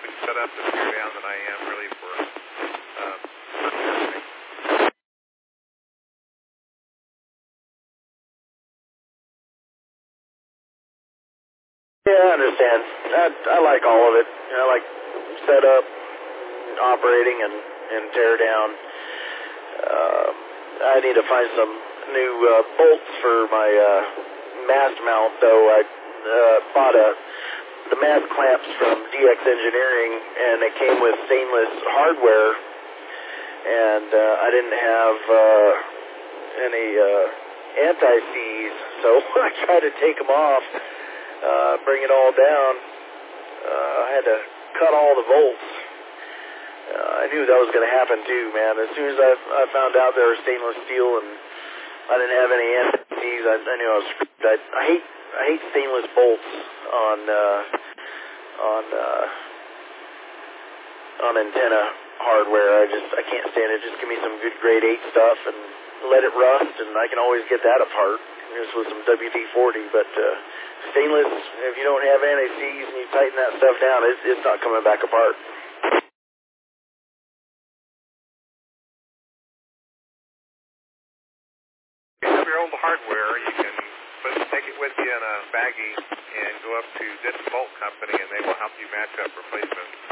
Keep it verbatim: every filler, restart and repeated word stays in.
and set up and tear down than I am really for uh, purchasing. Yeah, I understand. I, I like all of it. I like setup, operating, and, and tear down. Uh, I need to find some new uh, bolts for my uh, mast mount, though. I uh, bought a, the mast clamps from D X Engineering, and it came with stainless hardware, and uh, I didn't have uh, any uh, anti-seize, so I tried to take them off. Uh, bring it all down. Uh, I had to cut all the bolts. Uh, I knew that was going to happen too, man. As soon as I, I found out they were stainless steel and I didn't have any anti-seize, I, I knew I was screwed. I, I hate I hate stainless bolts on uh, on uh, on antenna hardware. I just I can't stand it. Just give me some good grade eight stuff and let it rust, and I can always get that apart. Just with some W D forty, but uh, stainless, if you don't have anti-seize and you tighten that stuff down, it's, it's not coming back apart. If you have your old hardware, you can put, take it with you in a baggie and go up to this bolt company, and they will help you match up replacements.